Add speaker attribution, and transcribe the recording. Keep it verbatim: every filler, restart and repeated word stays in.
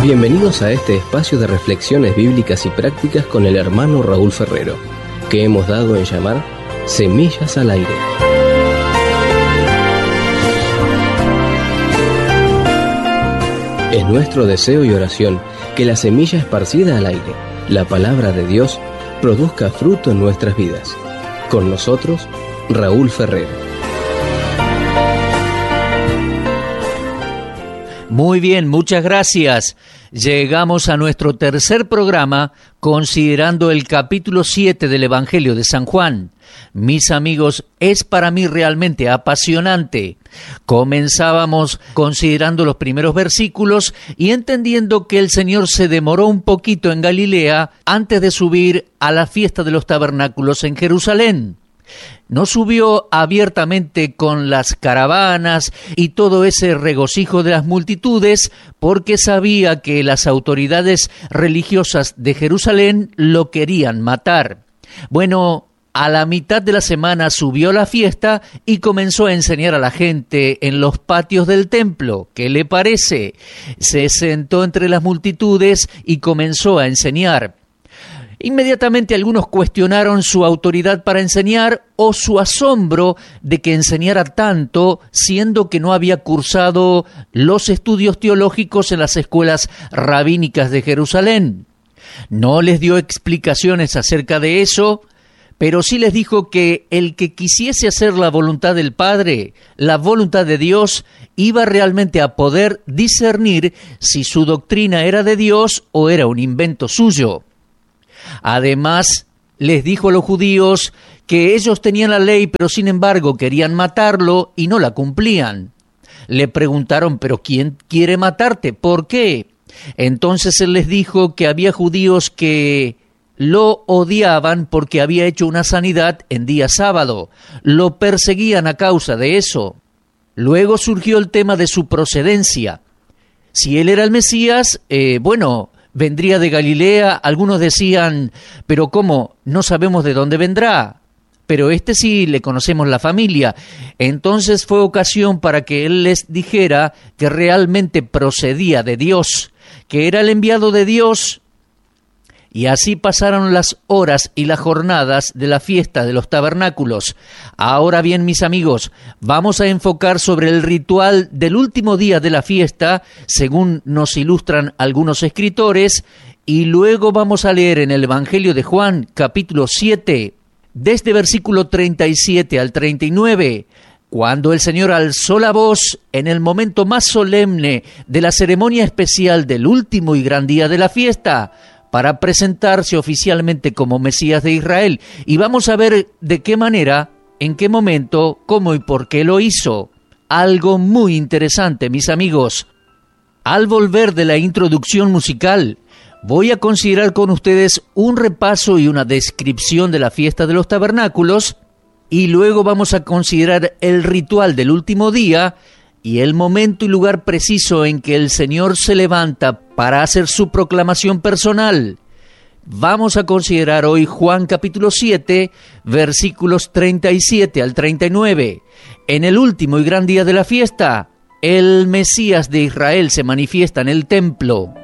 Speaker 1: Bienvenidos a este espacio de reflexiones bíblicas y prácticas con el hermano Raúl Ferrero, que hemos dado en llamar Semillas al Aire. Es nuestro deseo y oración que la semilla esparcida al aire, la palabra de Dios, produzca fruto en nuestras vidas. Con nosotros, Raúl Ferrero.
Speaker 2: Muy bien, muchas gracias. Llegamos a nuestro tercer programa considerando el capítulo siete del Evangelio de San Juan. Mis amigos, es para mí realmente apasionante. Comenzábamos considerando los primeros versículos y entendiendo que el Señor se demoró un poquito en Galilea antes de subir a la fiesta de los tabernáculos en Jerusalén. No subió abiertamente con las caravanas y todo ese regocijo de las multitudes porque sabía que las autoridades religiosas de Jerusalén lo querían matar. Bueno, a la mitad de la semana subió a la fiesta y comenzó a enseñar a la gente en los patios del templo. ¿Qué le parece? Se sentó entre las multitudes y comenzó a enseñar. Inmediatamente algunos cuestionaron su autoridad para enseñar o su asombro de que enseñara tanto, siendo que no había cursado los estudios teológicos en las escuelas rabínicas de Jerusalén. No les dio explicaciones acerca de eso, pero sí les dijo que el que quisiese hacer la voluntad del Padre, la voluntad de Dios, iba realmente a poder discernir si su doctrina era de Dios o era un invento suyo. Además, les dijo a los judíos que ellos tenían la ley, pero sin embargo querían matarlo y no la cumplían. Le preguntaron, ¿pero quién quiere matarte? ¿Por qué? Entonces él les dijo que había judíos que lo odiaban porque había hecho una sanidad en día sábado. Lo perseguían a causa de eso. Luego surgió el tema de su procedencia. Si él era el Mesías, eh, bueno... vendría de Galilea. Algunos decían, pero ¿cómo? No sabemos de dónde vendrá. Pero este sí le conocemos la familia. Entonces fue ocasión para que él les dijera que realmente procedía de Dios, que era el enviado de Dios. Y así pasaron las horas y las jornadas de la fiesta de los tabernáculos. Ahora bien, mis amigos, vamos a enfocar sobre el ritual del último día de la fiesta, según nos ilustran algunos escritores, y luego vamos a leer en el Evangelio de Juan, capítulo siete, desde versículo treinta y siete al treinta y nueve, cuando el Señor alzó la voz en el momento más solemne de la ceremonia especial del último y gran día de la fiesta, para presentarse oficialmente como Mesías de Israel. Y vamos a ver de qué manera, en qué momento, cómo y por qué lo hizo. Algo muy interesante, mis amigos. Al volver de la introducción musical, voy a considerar con ustedes un repaso y una descripción de la fiesta de los tabernáculos, y luego vamos a considerar el ritual del último día, y el momento y lugar preciso en que el Señor se levanta para hacer su proclamación personal. Vamos a considerar hoy Juan capítulo siete, versículos treinta y siete al treinta y nueve. En el último y gran día de la fiesta, el Mesías de Israel se manifiesta en el templo.